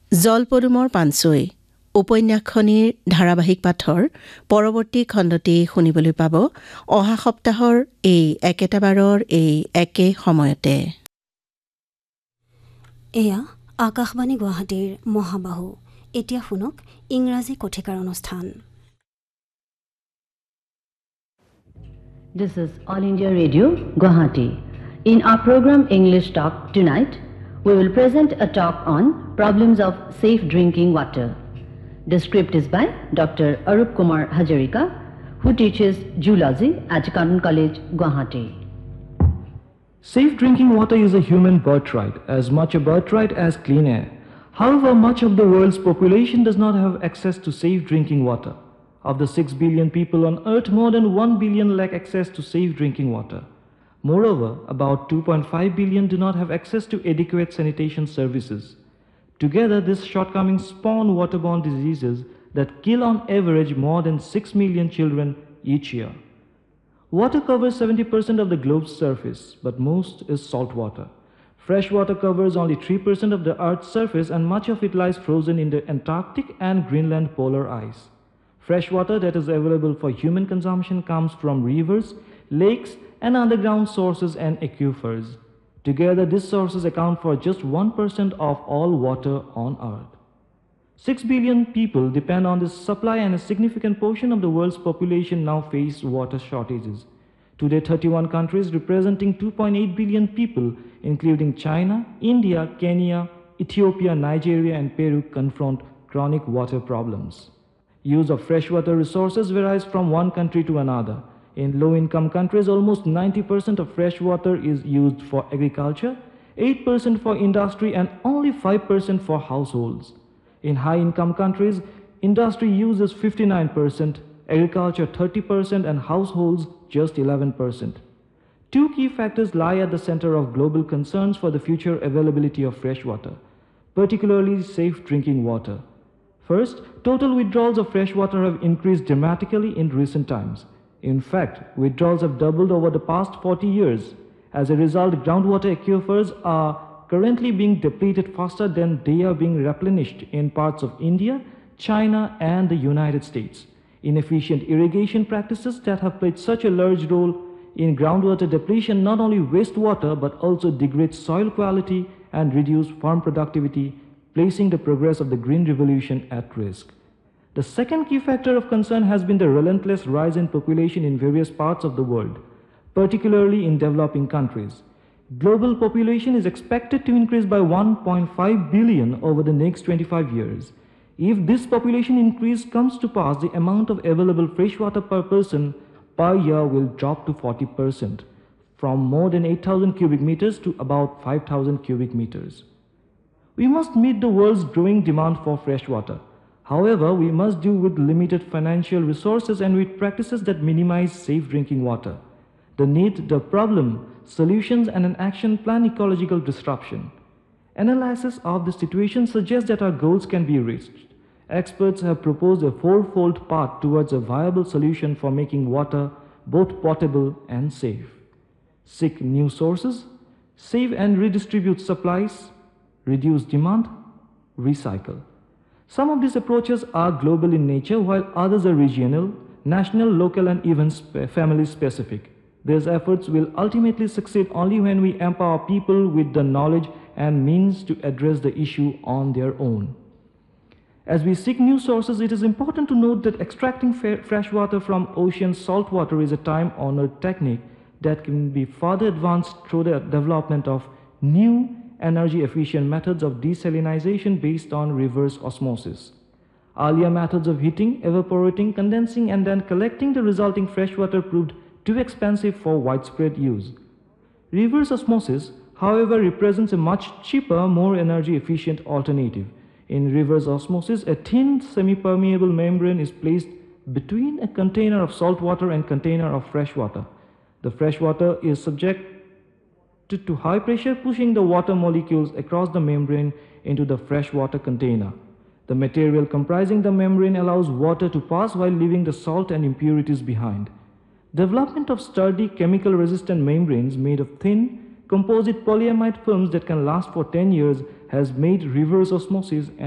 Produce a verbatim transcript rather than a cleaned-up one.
জলপদুমৰ পাঞ্চৈ উপন্যাসখনিৰ ধাৰাবাহিক পাঠৰ পৰৱৰ্তী খণ্ডটি শুনিবলৈ পাব অহা সপ্তাহৰ এই একেটাবাৰৰ এই একে সময়তে। এয়া আকাশবাণী গুৱাহাটীৰ মহাবাহু। এতিয়া শুনক ইংৰাজী কথিকাৰ অনুষ্ঠান। This is All India Radio, Guwahati. In our program English Talk tonight, we will present a talk on problems of safe drinking water. The script is by Doctor Arup Kumar Hajarika, who teaches zoology at Cotton College, Guwahati. Safe drinking water is a human birthright, as much a birthright as clean air. However, much of the world's population does not have access to safe drinking water. Of the six billion people on earth, more than one billion lack access to safe drinking water. Moreover, about two point five billion do not have access to adequate sanitation services. Together, these shortcomings spawn waterborne diseases that kill on average more than six million children each year. Water covers seventy percent of the globe's surface, but most is salt water. Fresh water covers only three percent of the Earth's surface, and much of it lies frozen in the Antarctic and Greenland polar ice. Fresh water that is available for human consumption comes from rivers, lakes, and underground sources and aquifers. Together, these sources account for just one percent of all water on Earth. Six billion people depend on this supply, and a significant portion of the world's population now face water shortages. Today, thirty-one countries representing two point eight billion people, including China, India, Kenya, Ethiopia, Nigeria, and Peru, confront chronic water problems. Use of freshwater resources varies from one country to another. In low-income countries, almost ninety percent of fresh water is used for agriculture, eight percent for industry, and only five percent for households. In high-income countries, industry uses fifty-nine percent, agriculture thirty percent, and households just eleven percent. Two key factors lie at the center of global concerns for the future availability of fresh water, particularly safe drinking water. First, total withdrawals of fresh water have increased dramatically in recent times. In fact, withdrawals have doubled over the past forty years. As a result, groundwater aquifers are currently being depleted faster than they are being replenished in parts of India, China, and the United States. Inefficient irrigation practices that have played such a large role in groundwater depletion not only waste water but also degrade soil quality and reduce farm productivity, placing the progress of the Green Revolution at risk. The second key factor of concern has been the relentless rise in population in various parts of the world, particularly in developing countries. Global population is expected to increase by one point five billion over the next twenty-five years. If this population increase comes to pass, the amount of available fresh water per person per year will drop to forty percent, from more than eight thousand cubic meters to about five thousand cubic meters. We must meet the world's growing demand for fresh water. However, we must do with limited financial resources and with practices that minimize safe drinking water. The need, the problem, solutions, and an action plan ecological disruption. Analysis of the situation suggests that our goals can be reached. Experts have proposed a four-fold path towards a viable solution for making water both potable and safe. Seek new sources, save and redistribute supplies, reduce demand, recycle. Some of these approaches are global in nature, while others are regional, national, local, and even sp- family specific. These efforts will ultimately succeed only when we empower people with the knowledge and means to address the issue on their own. As we seek new sources, it is important to note that extracting fa- fresh water from ocean salt water is a time-honored technique that can be further advanced through the development of new energy-efficient methods of desalinization based on reverse osmosis. Earlier methods of heating, evaporating, condensing, and then collecting the resulting fresh water proved too expensive for widespread use. Reverse osmosis, however, represents a much cheaper, more energy-efficient alternative. In reverse osmosis, a thin semi-permeable membrane is placed between a container of salt water and container of fresh water. The fresh water is subject to high pressure, pushing the water molecules across the membrane into the freshwater container. The material comprising the membrane allows water to pass while leaving the salt and impurities behind. Development of sturdy, chemical-resistant membranes made of thin, composite polyamide films that can last for ten years has made reverse osmosis